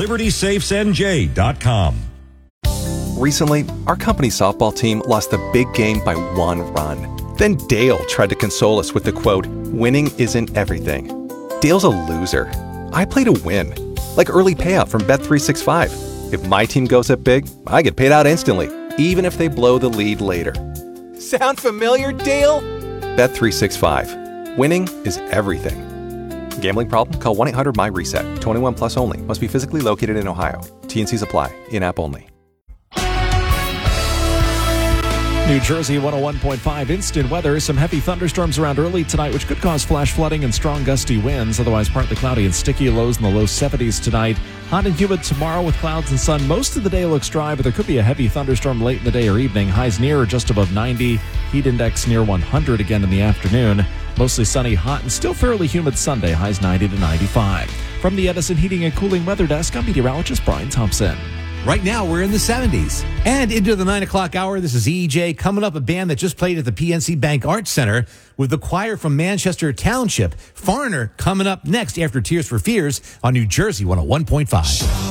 LibertySafesNJ.com. Recently, our company softball team lost the big game by 1 run. Then Dale tried to console us with the quote, "Winning isn't everything." Dale's a loser. I play to win, like early payout from Bet365. If my team goes up big, I get paid out instantly, even if they blow the lead later. Sound familiar, Dale? Bet365. Winning is everything. Gambling problem? Call 1-800-MY-RESET. 21 plus only. Must be physically located in Ohio. T&Cs apply. In-app only. New Jersey 101.5 instant weather. Some heavy thunderstorms around early tonight, which could cause flash flooding and strong gusty winds. Otherwise, partly cloudy and sticky. Lows in the low 70s tonight. Hot and humid tomorrow with clouds and sun. Most of the day looks dry, but there could be a heavy thunderstorm late in the day or evening. Highs near or just above 90. Heat index near 100 again in the afternoon. Mostly sunny, hot, and still fairly humid Sunday. Highs 90 to 95. From the Edison Heating and Cooling Weather Desk, I'm meteorologist Brian Thompson. Right now, we're in the 70s. And into the 9 o'clock hour, this is EJ. Coming up, a band that just played at the PNC Bank Arts Center with the choir from Manchester Township. Foreigner coming up next after Tears for Fears on New Jersey 101.5.